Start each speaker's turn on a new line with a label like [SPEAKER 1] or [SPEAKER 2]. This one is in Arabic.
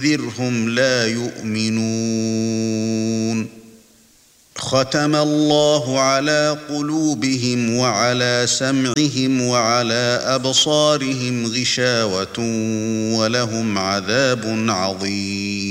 [SPEAKER 1] فَذِرْهُمْ لَا يُؤْمِنُونَ ختم الله على قلوبهم وعلى سمعهم وعلى أبصارهم غشاوة ولهم عذاب عظيم